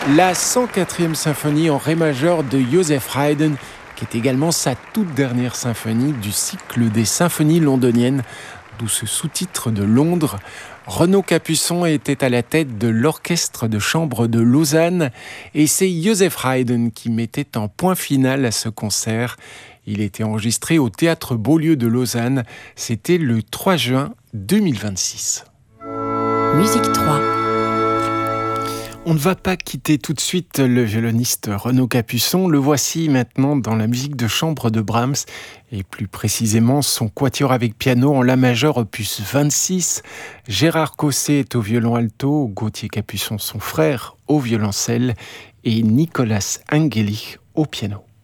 La 104e symphonie en ré majeur de Joseph Haydn, qui est également sa toute dernière symphonie du cycle des symphonies londoniennes, d'où ce sous-titre de Londres. Renaud Capuçon était à la tête de l'orchestre de chambre de Lausanne et c'est Joseph Haydn qui mettait un point final à ce concert. Il était enregistré au Théâtre Beaulieu de Lausanne. C'était le 3 juin 2026. Musique 3. On ne va pas quitter tout de suite le violoniste Renaud Capuçon. Le voici maintenant dans la musique de chambre de Brahms et plus précisément son quatuor avec piano en la majeur opus 26. Gérard Cosset est au violon alto, Gauthier Capuçon son frère au violoncelle et Nicolas Angelich au piano.